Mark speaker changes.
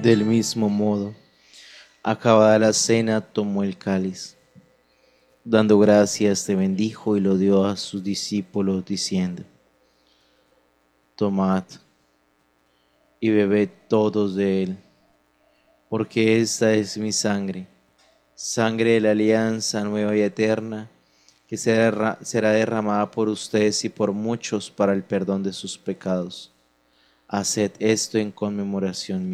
Speaker 1: Del mismo modo, acabada la cena, tomó el cáliz. Dando gracias, te bendijo y lo dio a sus discípulos, diciendo: Tomad y bebed todos de él, porque esta es mi sangre, sangre de la alianza nueva y eterna, que será derramada por ustedes y por muchos para el perdón de sus pecados. Haced esto en conmemoración mía.